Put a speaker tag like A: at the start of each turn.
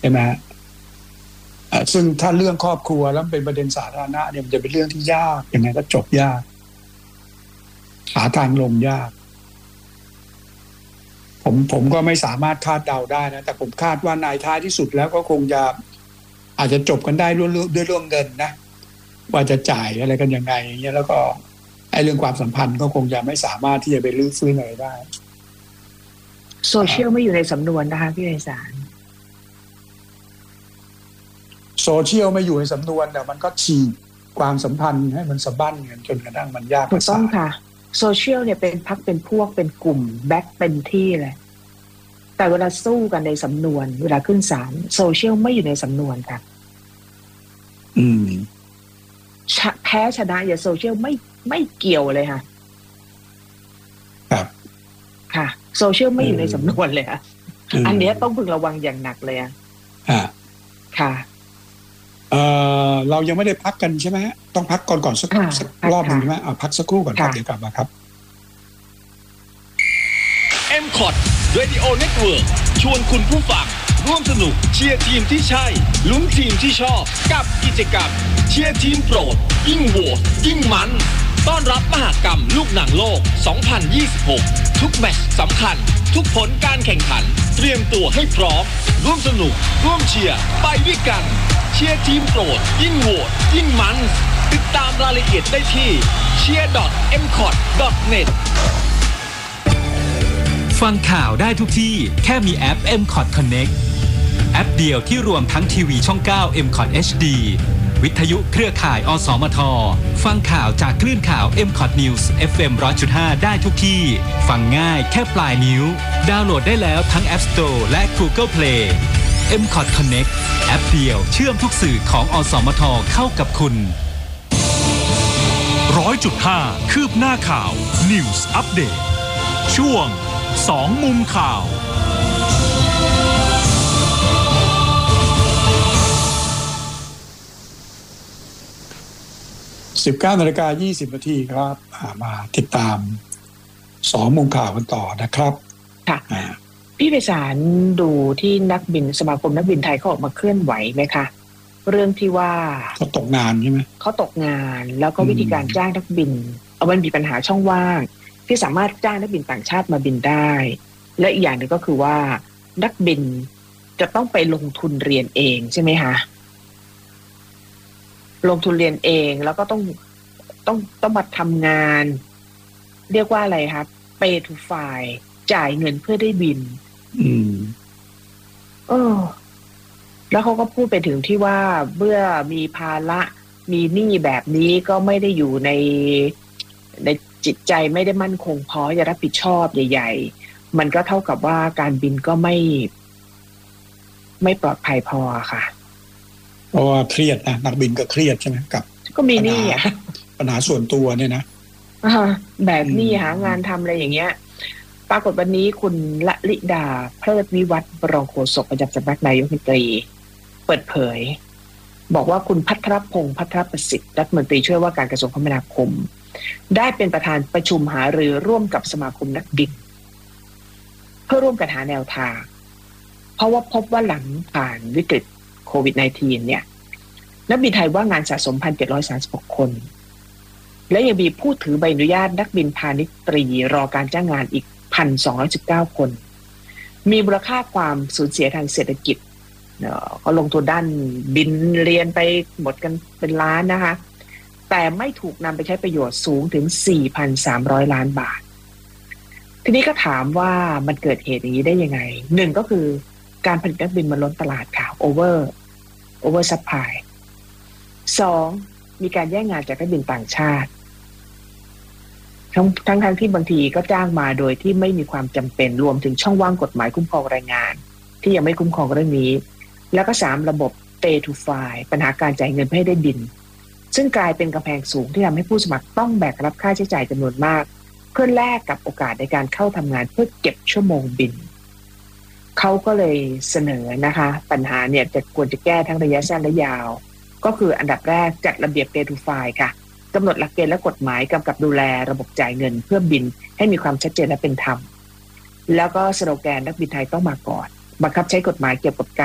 A: ช่ไหมซึ่งถ้าเรื่องครอบครัวแล้วเป็นประเด็นสาธารณะเนี่ยมันจะเป็นเรื่องที่ยากยังไงก็จบยากหาทางลงยากผมก็ไม่สามารถคาดเดาได้นะแต่ผมคาดว่านายท้ายที่สุดแล้วก็คงจะอาจจะจบกันได้ด้วยเรื่องเงินนะว่าจะจ่ายอะไรกันยังไงอย่างเงี้ยแล้วก็ไอ้เรื่องความสัมพันธ์ก็คงจะไม่สามารถที่จะไปรื้อฟื้นอะไรได้
B: โซเชียลไม่อยู่ในสำนวนนะคะพี่ไพศาล
A: โซเชียลไม่อยู่ในสำนวนแต่มันก็ฉีกความสัมพันธ์ให้มันสะบั้นกันจนกระทั่งมันยาก
B: ถูกต้องค่ะโซเชียลเนี่ยเป็นพรรคเป็นพวกเป็นกลุ่มแบ็คเป็นที่เลยแต่เวลาสู้กันในสำนวนเวลาขึ้นศาลโซเชียลไม่อยู่ในสำนวนค่ะแพ้ชนะอย่าโซเชียลไม่เกี่ยวเลยค่ะ
A: ครับ
B: ค่ะโซเชียลไม่อยู่ในสำนวนเลยค่ะอันนี้ต้องพึงระวังอย่างหนักเลยค่ะ
A: เรายังไม่ได้พักกันใช่ไหมต้องพักก่อนสักรอบหนึ่งใช่ไหมพักสักครู่ก่อนครับเดี๋ยวกลับมาครับ
C: MCOT Radio Network ชวนคุณผู้ฟังร่วมสนุกเชียร์ทีมที่ใช่ลุ้นทีมที่ชอบกับกิจกรรมเชียร์ทีมโปรดยิ่งโหวตยิ่งมันต้อนรับมหกรรมลูกหนังโลก 2026 ทุกแมตช์สำคัญทุกผลการแข่งขันเตรียมตัวให้พร้อมร่วมสนุกร่วมเชียร์ไปด้วยกันเชียร์ทีมโปรดยิ่งโหวตยิ่งมันติดตามรายละเอียดได้ที่ cheer.mcot.net
D: ฟังข่าวได้ทุกที่แค่มีแอป MCOT Connect แอปเดียวที่รวมทั้งทีวีช่อง 9 MCOT HD วิทยุเครือข่ายอสมทฟังข่าวจากคลื่นข่าว MCOT News FM 100.5 ได้ทุกที่ฟังง่ายแค่ปลายนิ้วดาวน์โหลดได้แล้วทั้ง App Store และ Google Play MCOT Connect แอปเดียวเชื่อมทุกสื่อของอสมทเข้ากับคุณ
E: 100.5 คืบหน้าข่าว News Update ช่วง2มุมข่าว
A: 19:20 น.ครับมาติดตาม2มุมข่าวกันต่อนะครับ
B: ค่ะพี่ไพศาลดูที่นักบินสมาคมนักบินไทยเขาออกมาเคลื่อนไหวไหมคะเรื่องที่ว่า
A: เขาตกงานใช่ไหม
B: เขาตกงานแล้วก็วิธีการจ้างนักบินมันมีปัญหาช่องว่างที่สามารถจ้างนักบินต่างชาติมาบินได้และอีกอย่างหนึ่งก็คือว่านักบินจะต้องไปลงทุนเรียนเองใช่ไหมคะลงทุนเรียนเองแล้วก็ต้องมาทำงานเรียกว่าอะไรครับ pay to fly จ่ายเงินเพื่อได้บินแล้วเขาก็พูดไปถึงที่ว่าเมื่อมีภาระมีหนี้แบบนี้ก็ไม่ได้อยู่ในจิตใจไม่ได้มั่นคงพอจะรับผิดชอบใหญ่ๆมันก็เท่ากับว่าการบินก็ไม่ปลอดภัยพอค่ะ
A: เพราะว่าเครียดนะนักบินก็เครียดใช่ไหมกับ
B: ก็มีหนี้
A: ปัญหาส่วนตัวเนี่ยนะ
B: แบบนี้หางานทำอะไรอย่างเงี้ยปรากฏวันนี้คุณละลิดาเพลิดวิวัฒน์รองโฆษกประจำสำนักนายกรัฐมนตรีเปิดเผยบอกว่าคุณภัทรพงษ์ภัทรประสิทธิ์รัฐมนตรีช่วยว่าการกระทรวงคมนาคมได้เป็นประธานประชุมหารือร่วมกับสมาคมนักบินเพื่อร่วมกันหาแนวทางเพราะว่าพบว่าหลังผ่านวิกฤตโควิด -19 เนี่ยนักบินไทยว่างงานสะสม 1,736 คนและยังมีผู้ถือใบอนุญาตนักบินพาณิชย์ตรีรอการจ้างงานอีก 1,219 คนมีมูลค่าความสูญเสียทางเศรษฐกิจเขาลงทุนด้านบินเรียนไปหมดกันเป็นล้านนะคะแต่ไม่ถูกนำไปใช้ประโยชน์สูงถึง 4,300 ล้านบาททีนี้ก็ถามว่ามันเกิดเหตุอย่างนี้ได้ยังไงหนึ่งก็คือการผลิตนักบินมันล้นตลาดค่ะover supply สองมีการแย่งงานจากนักบินต่างชาติทั้งที่บางทีก็จ้างมาโดยที่ไม่มีความจำเป็นรวมถึงช่องว่างกฎหมายคุ้มครองแรงงานที่ยังไม่คุ้มครองเรื่องนี้แล้วก็3ระบบ pay to fly ปัญหาการจ่ายเงินเพื่อให้ได้บินซึ่งกลายเป็นกำแพงสูงที่ทำให้ผู้สมัครต้องแบกรับค่าใช้จ่ายจำนวนมากเพื่อแลกกับโอกาสในการเข้าทำงานเพื่อเก็บชั่วโมงบินเขาก็เลยเสนอนะคะปัญหาเนี่ยจะควรจะแก้ทั้งระยะสั้นและยาวก็คืออันดับแรกจัดระเบียบ pay to fly ค่ะกำหนดหลักเกณฑ์และกฎหมายกำกับดูแลระบบจ่ายเงินเพื่อบินให้มีความชัดเจนและเป็นธรรมแล้วก็สโลแกนนักบินไทยต้องมาก่อนบังคับใช้กฎหมายเกี่ยวกับการ